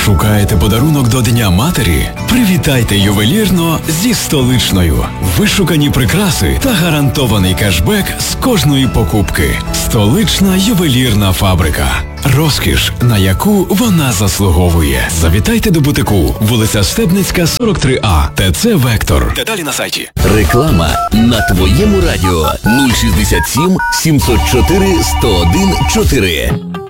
Шукаєте подарунок до Дня матері? Привітайте ювелірно зі Столичною. Вишукані прикраси та гарантований кешбек з кожної покупки. Столична ювелірна фабрика. Розкіш, на яку вона заслуговує. Завітайте до бутику. Вулиця Стебницька, 43А. ТЦ «Вектор». Деталі на сайті. Реклама на твоєму радіо. 067 704 101 4.